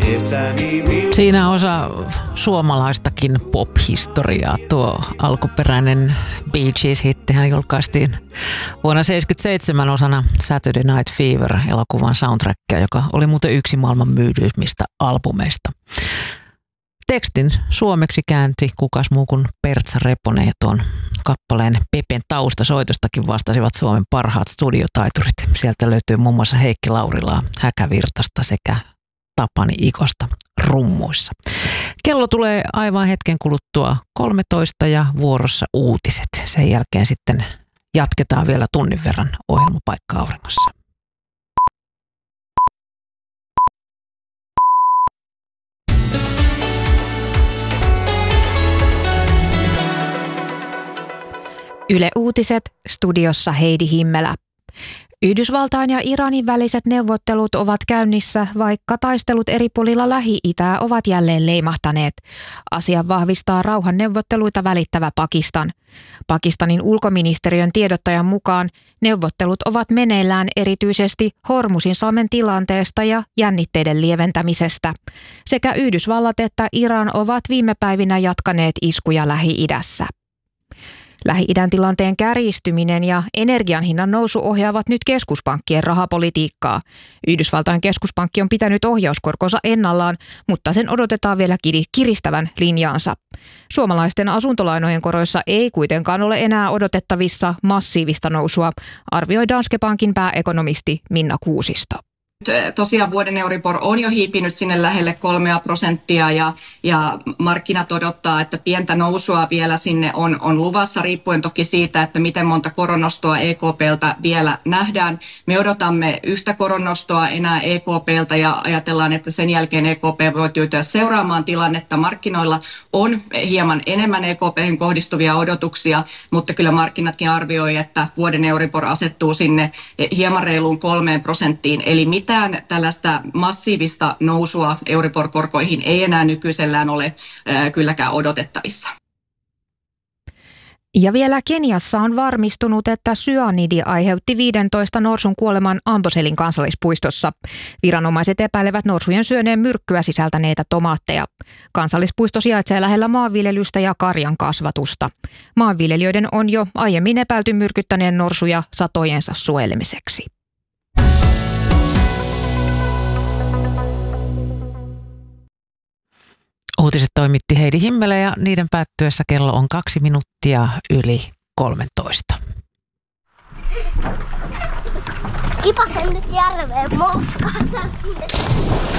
Siinä osa suomalaistakin pop-historiaa. Tuo alkuperäinen Bee Gees-hittihän julkaistiin vuonna 1977 osana Saturday Night Fever-elokuvan soundtrackia, joka oli muuten yksi maailman myydyimmistä albumeista. Tekstin suomeksi käänti kukas muu kuin Pertsa Reponen, ja tuon kappaleen Pepen taustasoitostakin vastasivat Suomen parhaat studiotaiturit. Sieltä löytyy muun muassa Heikki Laurilaa Häkävirtasta sekä Tapani Ikosta rummuissa. Kello tulee aivan hetken kuluttua 13 ja vuorossa uutiset. Sen jälkeen sitten jatketaan vielä tunnin verran ohjelmapaikka auringossa. Yle Uutiset, studiossa Heidi Himmelä. Yhdysvaltain ja Iranin väliset neuvottelut ovat käynnissä, vaikka taistelut eri puolilla Lähi-itää ovat jälleen leimahtaneet. Asian vahvistaa rauhanneuvotteluita välittävä Pakistan. Pakistanin ulkoministeriön tiedottajan mukaan neuvottelut ovat meneillään erityisesti Hormuzinsalmen tilanteesta ja jännitteiden lieventämisestä. Sekä Yhdysvallat että Iran ovat viime päivinä jatkaneet iskuja Lähi-idässä. Lähi-idän tilanteen kärjistyminen ja energian hinnan nousu ohjaavat nyt keskuspankkien rahapolitiikkaa. Yhdysvaltain keskuspankki on pitänyt ohjauskorkonsa ennallaan, mutta sen odotetaan vielä kiristävän linjaansa. Suomalaisten asuntolainojen koroissa ei kuitenkaan ole enää odotettavissa massiivista nousua, arvioi Danske Bankin pääekonomisti Minna Kuusisto. Tosiaan vuoden Euribor on jo hiipinyt sinne lähelle 3% ja markkinat odottaa, että pientä nousua vielä sinne on luvassa, riippuen toki siitä, että miten monta koronnostoa EKP:ltä vielä nähdään. Me odotamme yhtä koronnostoa enää EKP:ltä ja ajatellaan, että sen jälkeen EKP voi tyytyä seuraamaan tilannetta. Markkinoilla on hieman enemmän EKP:hen kohdistuvia odotuksia, mutta kyllä markkinatkin arvioi, että vuoden Euribor asettuu sinne hieman reiluun 3%, eli mitään tällaista massiivista nousua Euribor-korkoihin ei enää nykyisellään ole kylläkään odotettavissa. Ja vielä Keniassa on varmistunut, että syanidi aiheutti 15 norsun kuoleman Amboselin kansallispuistossa. Viranomaiset epäilevät norsujen syöneen myrkkyä sisältäneitä tomaatteja. Kansallispuisto sijaitsee lähellä maanviljelystä ja karjan kasvatusta. Maanviljelijöiden on jo aiemmin epäilty myrkyttäneen norsuja satojensa suojelemiseksi. Uutiset toimitti Heidi Himmelä ja niiden päättyessä kello on 2 minuuttia yli 13. Kipasen nyt järveen moukkaan.